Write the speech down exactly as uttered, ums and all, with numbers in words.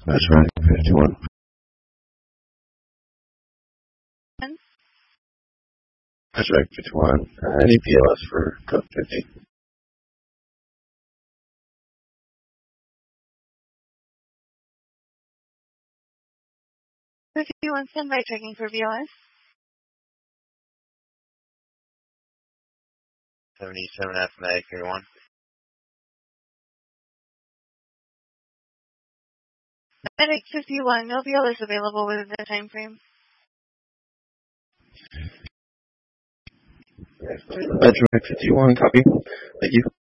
That's right, fifty-one. That's right, fifty-one. Uh, any P L S for code fifty. fifty-one, standby checking for V L S. seventy-seven F Medic thirty-one. Medic fifty-one, no V L S available within the time frame. That's right, fifty-one, copy. Thank you.